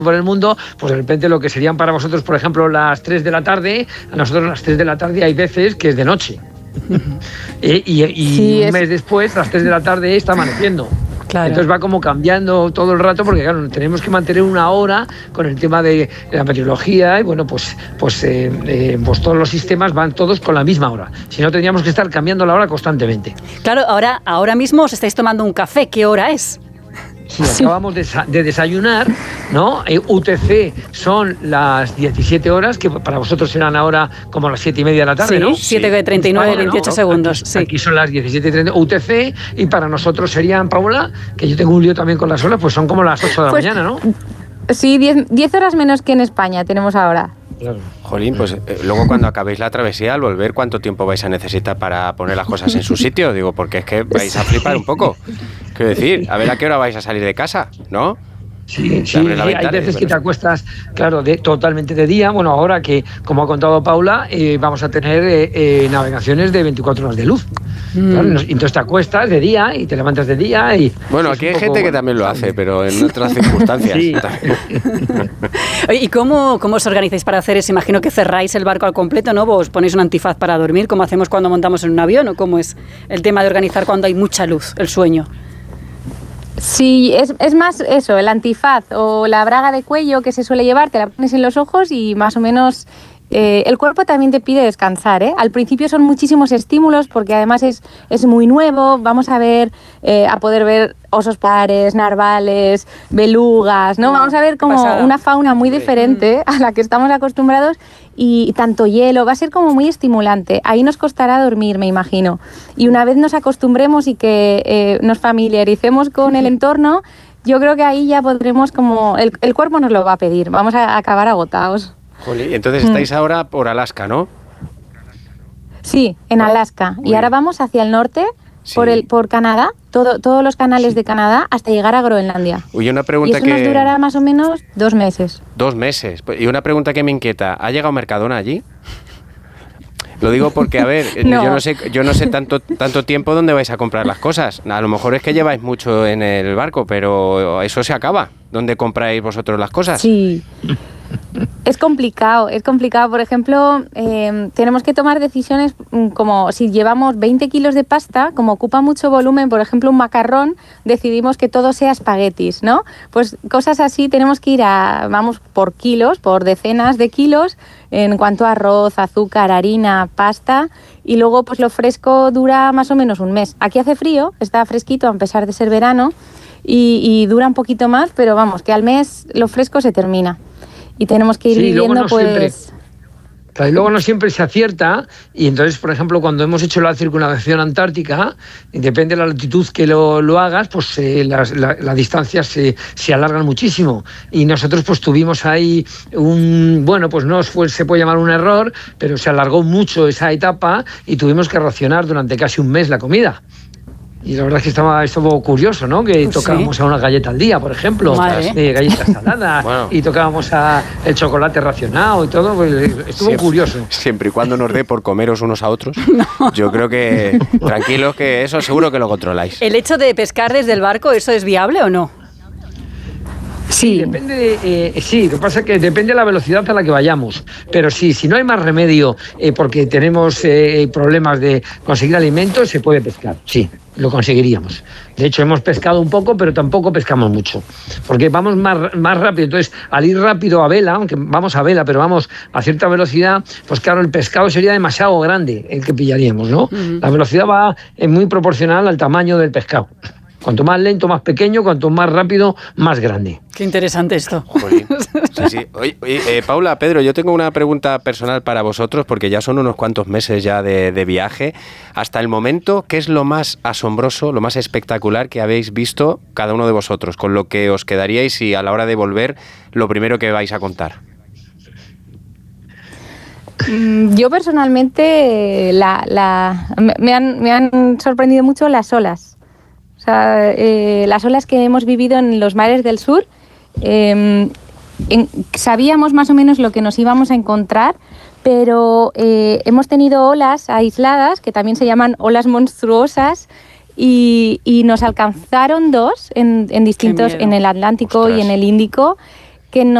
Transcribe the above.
por el mundo, pues de repente lo que serían para vosotros, por ejemplo, las 3 de la tarde, a nosotros las 3 de la tarde hay veces que es de noche. Y un mes después, las 3 de la tarde está amaneciendo. Claro. Entonces va como cambiando todo el rato porque claro, tenemos que mantener una hora con el tema de la meteorología y bueno, pues todos los sistemas van todos con la misma hora. Si no, tendríamos que estar cambiando la hora constantemente. Claro, ahora mismo os estáis tomando un café. ¿Qué hora es? Sí, acabamos de desayunar, ¿no? UTC son las 17 horas, que para vosotros serán ahora como las 7:30 de la tarde, ¿no? 7:39, 28 segundos. Aquí son las 17:30 UTC y para nosotros serían, Paula, que yo tengo un lío también con las horas, pues son como las 8 de la mañana, ¿no? Sí, 10 horas menos que en España tenemos ahora. Claro. Jolín, pues luego cuando acabéis la travesía, al volver, ¿cuánto tiempo vais a necesitar para poner las cosas en su sitio? Digo, porque es que vais a flipar un poco. Quiero decir, a ver a qué hora vais a salir de casa, ¿no? Sí, hay veces que te acuestas, claro, totalmente de día. Bueno, ahora que, como ha contado Paula, vamos a tener navegaciones de 24 horas de luz. Claro, entonces te acuestas de día y te levantas de día. Bueno, aquí hay gente que también lo hace, pero en otras circunstancias. Sí. ¿Y cómo os organizáis para hacer eso? Imagino que cerráis el barco al completo, ¿no? ¿Os ponéis un antifaz para dormir, como hacemos cuando montamos en un avión? ¿O cómo es el tema de organizar cuando hay mucha luz, el sueño? Sí, es más eso, el antifaz o la braga de cuello que se suele llevar, te la pones en los ojos y más o menos el cuerpo también te pide descansar, ¿eh? Al principio son muchísimos estímulos porque además es muy nuevo, vamos a poder ver osos polares, narvales, belugas, ¿no? Vamos a ver como una fauna muy diferente a la que estamos acostumbrados y tanto hielo, va a ser como muy estimulante. Ahí nos costará dormir, me imagino. Y una vez nos acostumbremos y que nos familiaricemos con el entorno, yo creo que ahí ya podremos como... El cuerpo nos lo va a pedir, vamos a acabar agotados. Jolín, entonces estáis ahora por Alaska, ¿no? Sí, en Alaska. Y ahora vamos hacia el norte, sí, por Canadá, todos los canales de Canadá, hasta llegar a Groenlandia. Uy, una pregunta y eso nos durará más o menos 2 meses. 2 meses. Y una pregunta que me inquieta, ¿ha llegado Mercadona allí? Lo digo porque, a ver, no. yo no sé tanto tiempo dónde vais a comprar las cosas. A lo mejor es que lleváis mucho en el barco, pero eso se acaba. ¿Dónde compráis vosotros las cosas? Sí. Es complicado. Por ejemplo, tenemos que tomar decisiones como si llevamos 20 kilos de pasta, como ocupa mucho volumen, por ejemplo, un macarrón, decidimos que todo sea espaguetis, ¿no? Pues cosas así, tenemos que vamos por kilos, por decenas de kilos, en cuanto a arroz, azúcar, harina, pasta, y luego pues lo fresco dura más o menos un mes. Aquí hace frío, está fresquito a pesar de ser verano, y dura un poquito más, pero vamos, que al mes lo fresco se termina. Y tenemos que ir viviendo, pues... Claro, y luego no siempre se acierta, y entonces, por ejemplo, cuando hemos hecho la circunnavegación antártica, depende de la latitud que lo hagas, pues las distancias se alargan muchísimo. Y nosotros pues tuvimos ahí pues no se puede llamar un error, pero se alargó mucho esa etapa y tuvimos que racionar durante casi un mes la comida. Y la verdad es que estuvo curioso, ¿no? Que tocábamos a una galleta al día, por ejemplo, galletas saladas, bueno, y tocábamos el chocolate racionado y todo, pues estuvo curioso. Siempre y cuando nos dé por comeros unos a otros, no. Yo creo que tranquilos, que eso seguro que lo controláis. ¿El hecho de pescar desde el barco, eso es viable o no? Sí, depende sí, lo que pasa es que depende de la velocidad a la que vayamos, pero sí, si no hay más remedio porque tenemos problemas de conseguir alimentos, se puede pescar, sí, lo conseguiríamos. De hecho, hemos pescado un poco, pero tampoco pescamos mucho, porque vamos más rápido. Entonces, al ir rápido a vela, aunque vamos a vela, pero vamos a cierta velocidad, pues claro, el pescado sería demasiado grande el que pillaríamos, ¿no? Uh-huh. La velocidad va muy proporcional al tamaño del pescado. Cuanto más lento, más pequeño, cuanto más rápido, más grande. Qué interesante esto. Jolín. Sí. Oye, Paula, Pedro, yo tengo una pregunta personal para vosotros, porque ya son unos cuantos meses ya de viaje. Hasta el momento, ¿qué es lo más asombroso, lo más espectacular que habéis visto cada uno de vosotros? Con lo que os quedaríais y a la hora de volver, lo primero que vais a contar. Yo personalmente me han sorprendido mucho las olas. O sea, las olas que hemos vivido en los mares del sur, sabíamos más o menos lo que nos íbamos a encontrar, pero hemos tenido olas aisladas, que también se llaman olas monstruosas, y nos alcanzaron 2 en distintos, en el Atlántico. Ostras. Y en el Índico, que no